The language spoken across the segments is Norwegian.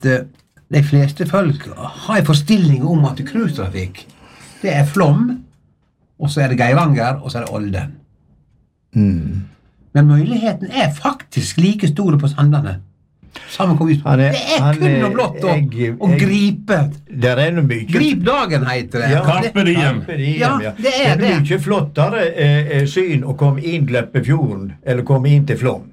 de fleste folk har en forstilling om at cruisetrafikk, det Flåm, og så det Geiranger, og så det Olden. Men muligheten faktisk like store på Sandane. Samme kom ut. Det kun og blått å gripe. Det noe mye. Grip dagen, heter det. Ja, Carpe diem. Ja, det det. Mye flottere syn å komme inn Gleppefjorden, eller komme inn til Flåm.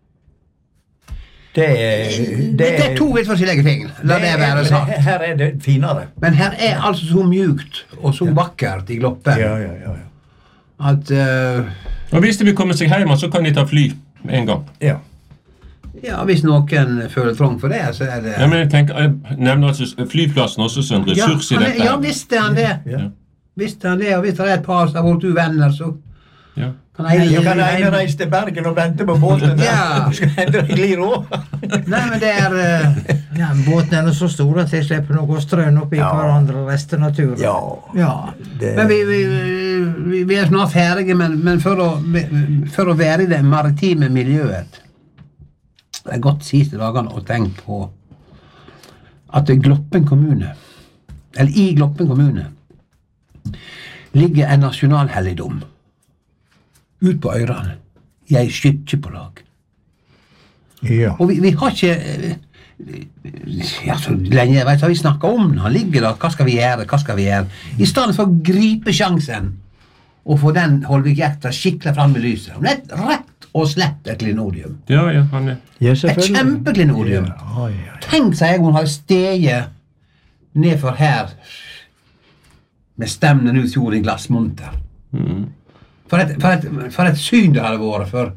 Det to vidt forskjellige ting. La det være sagt. Her det finere. Men her altså så mjukt og så vakkert I Gloppen. Ja. At Og hvis de vil komme seg hjem, så kan de ta fly med en gang. Ja, hvis noen føler trang for det, så det... Ja, men jeg nevner altså flyplassen også som en ressurs I dette. Ja, visste han det. Visste han det, og hvis det et par som har vært uvenner, så... Ja. Kan jeg reise til Bergen og vente på båten der? Ja. Skal jeg glir også? Nei, men det Ja, båten så stor at jeg slipper noe strøn opp I hverandre resten av turen. Ja. Men vi snart ferdige, men for å være I det maritime miljøet, det gått siste dagene og tenkt på at Gloppen kommune, eller I Gloppen kommune, ligger en nasjonalhelligdom ut på øyrene I en skytjepolag. Ja. Og vi har ikke så lenge jeg vet, så har vi snakket om den. Han ligger der, hva skal vi gjøre? I stedet for å gripe sjansen og få den Holvik-jekta skikkelig frem I lyset. Han rett og slett et klenodium. Ja, han Et kjempeklenodium. Tenk seg jeg hun har steget nedfor her med stemmen ut fjord I glassmonter. For et syn det hadde vært for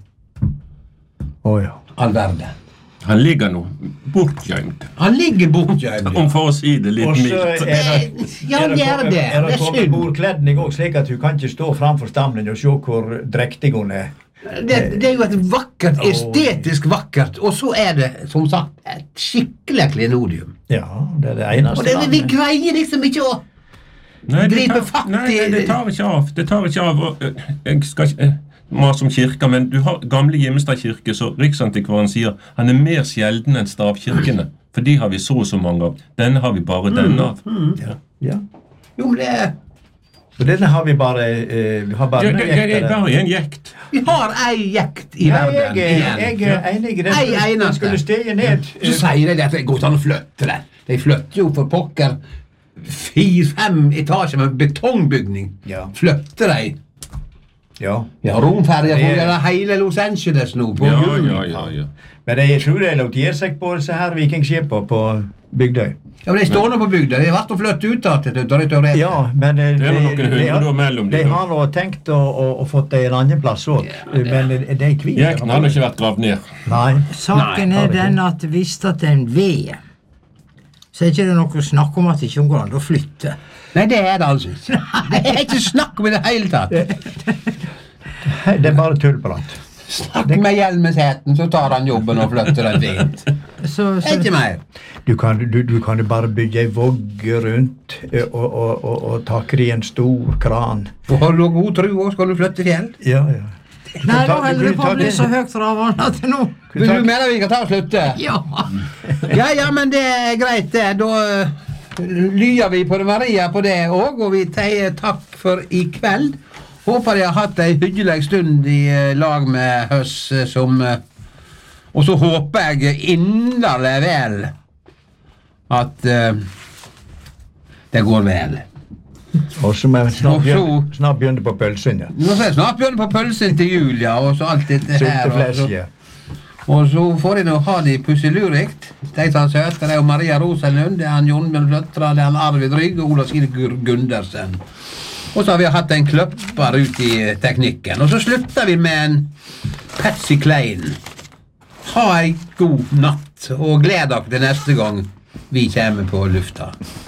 all verden. Han ligger nå bortgjemt. Han ligger bortgjemt. Om for å si det litt mildt. Ja, det det. Det kommet bordkledning også, slik at du kan ikke stå framfor stammen og se hvor drektig hun Det jo et vakkert, estetisk vakkert, og så det, som sagt, et skikkelig klenodium. Ja, det det eneste. Og vi greier liksom ikke å gripe fatt I... Nei, det tar ikke av. Jeg skal ikke mase om kirker, men du har gamle Gjemmestad kirke, så Riksantikvaren sier, han mer sjelden enn stavkirkene, for de har vi så mange av. Denne har vi bare denne av. Ja. Jo, men det Og denne har vi bare... vi har bare det bare en jekt. Vi har ei jekt I verden. Jeg enig I det. Den skulle stege ned. Så sier de at det går an å flytte det. De flytter jo for pokker 4-5 etasjer med betongbygning. Flytter de. Ja, romferger for det hele Los Angeles nå. Ja. Men jeg tror det lagt gjør seg på disse her vikingskipene på Bygdøy. Ja, men de står nå på Bygdøy. De har vært å flytte ut av det. Ja, men det noen hundre år mellom de har nå tenkt å fått det en annen plass også. Men det kvitt. Jekten har ikke vært gravd ned. Nei. Saken den at hvis det en ved, så ikke det noe snakk om at det ikke går an å flytte. Nei, det det altså ikke. Det ikke snakk om I det hele tatt. Det bare tullprat. Snakk med Hjelmesheten, så tar han jobben og flytter den fint. Ikke mer. Du kan bare bygge en vogge rundt og takke I en stor kran. Og har du god tro også, skal du flytte fjell? Ja. Nei, da holder det på å bli så høyt fra vannet til nå. Vil du mener vi kan ta og slutte? Ja. Ja, men det greit det. Da lyer vi på det Maria på det også, og vi sier takk for I kveld. Håper jeg har hatt en hyggelig stund I lag med høss som... Og så håper jeg inderlig vel at det går vel. Og så må jeg snart begynne på pølsen, ja. Nå skal jeg snart begynne på pølsen til jul, ja, og så alt dette her. Sulteflesk, ja. Og så får jeg nå ha de pusselurikt. Det han søter, det Maria Rosenlund, det han Jon Mølfløtra, det han Arvid Rygg og Ola Skine Gundersen. Og så har vi hatt en kløpper ut I teknikken. Og så slutter vi med en Patsy Klein. Ha en god natt, og gled dere til neste gang vi kommer på lufta.